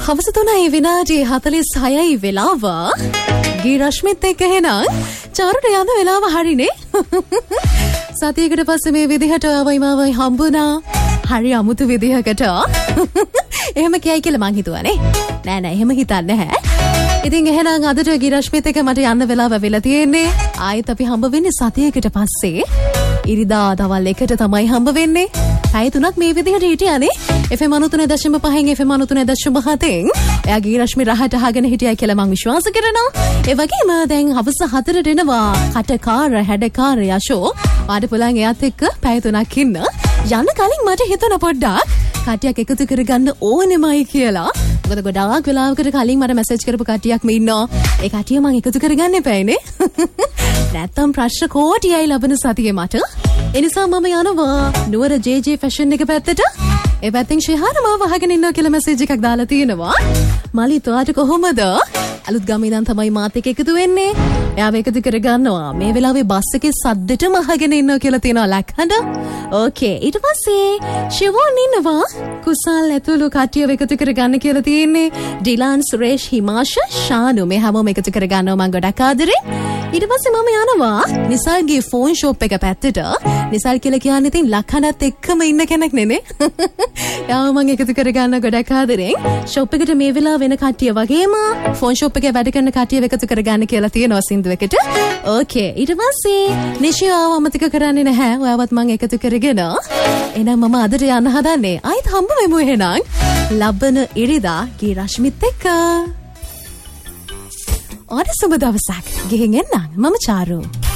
හවස 3 විනාඩි 46 වෙලාව. ගී රශ්මිත් එක්ක එහෙනම් චාරුට යන වෙලාව හරිනේ. සතියකට පස්සේ මේ විදිහට වයිමාවයි හම්බුණා. හරි අමුතු විදිහකට. එහෙම කියයි කියලා මං හිතුවානේ. නෑ එහෙම හිතන්නේ නැහැ. ඉතින් එහෙනම් අදට ගී රශ්මිත් එක්ක මට යන්න වෙලාව වෙලා තියෙන්නේ. ආයෙත් අපි හම්බ වෙන්නේ සතියකට පස්සේ. ඉරිදා දවල් 1ට තමයි හම්බ වෙන්නේ. පැය 3ක් මේ විදිහට හිටියානේ. FM 93.5 FM 93.7න් එයා ගී රශ්මි රහට අහගෙන හිටියයි කියලා මම විශ්වාස කරනවා. ඒ වගේම දැන් හවස 4ට එනවා කටකාර හැඩකාර යෂෝ. වාඩි පුලන් එයාත් එක්ක පැය 3ක් ඉන්න. යන්න කලින් මට හිතුණා පොඩ්ඩක් කට්ටියක් එකතු කරගන්න ඕනෙමයි කියලා. මොකද ගොඩාක් වෙලාවකට කලින් මට මැසේජ් කරපු කට්ටියක්ම ඉන්නවා. ඒ කට්ටිය මම එකතු කරගන්න එපායිනේ. නැත්තම් ප්‍රශ්න කෝටියයි ලබන සතියේ මට. ඒ නිසා මම යනවා නුවර JJ ෆැෂන් එක පැත්තට. ඒ පැත්තෙන් ශිහාර මාව අහගෙන ඉන්නවා කියලා මැසේජ් එකක් දාලා තියෙනවා. මලිත් ඔයාට කොහොමද? අලුත් ගමේ ඉඳන් තමයි මාත් එක්ක එකතු වෙන්නේ. එයාව එකතු කරගන්නවා. මේ වෙලාවේ බස් එකේ සද්දෙටම අහගෙන ඉන්නවා කියලා තියෙනවා ලක්හඬ. ඕකේ. ඊට පස්සේ ශිවෝන් ඉන්නවා. කුසල් ඇතුළු කට්ටියව එකතු කරගන්න කියලා තියෙන්නේ. ඩිලාන් සුරේෂ් හිමාෂ ශානු මේ හැමෝම එකතු කරගන්නවා මම ගොඩක් ආදරේ. ඊට පස්සේ මම යනවා නිසල්ගේ ෆෝන් ෂොප් එක පැත්තට. නිසල් කියලා කියන්නේ ඉතින් ලක්හඬත් එක්කම ඉන්න කෙනෙක් නෙනේ. යාව මම එකතු කරගන්න ගොඩක් ආදරෙන්. ෂොප් එකට මේ වෙලාව වෙන කට්ටිය වගේම ෆෝන් ෂොප් එකේ වැඩ කරන කට්ටියව එකතු කරගන්න කියලා තියෙනවා සින්දුවකට. ඕකේ. ඊට පස්සේ නිෂියාව අමතක කරන්නේ නැහැ. ඔයාවත් මම එකතු කරගෙන. එහෙනම් මම අදට යන්න හදන්නේ. ආයිත් හම්බ වෙමු එහෙනම්. ලබන ඉරිදා ගී රශ්මිත් එක්ක. ඔන්න සුබ දවසක්. ගෙහින් එන්නම්. මම චාරු.